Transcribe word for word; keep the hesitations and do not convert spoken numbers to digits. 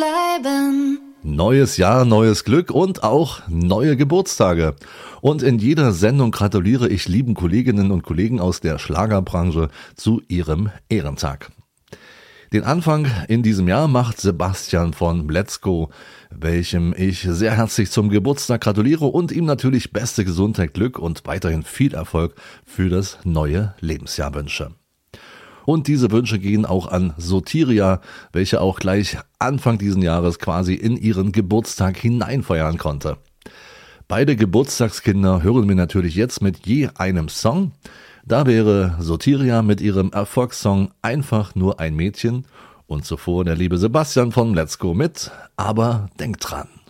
bleiben. Neues Jahr, neues Glück und auch neue Geburtstage. Und in jeder Sendung gratuliere ich lieben Kolleginnen und Kollegen aus der Schlagerbranche zu ihrem Ehrentag. Den Anfang in diesem Jahr macht Sebastian von Let's Go, welchem ich sehr herzlich zum Geburtstag gratuliere und ihm natürlich beste Gesundheit, Glück und weiterhin viel Erfolg für das neue Lebensjahr wünsche. Und diese Wünsche gehen auch an Sotiria, welche auch gleich Anfang diesen Jahres quasi in ihren Geburtstag hineinfeiern konnte. Beide Geburtstagskinder hören wir natürlich jetzt mit je einem Song. Da wäre Sotiria mit ihrem Erfolgssong Einfach nur ein Mädchen und zuvor der liebe Sebastian von Let's Go mit Aber denk dran.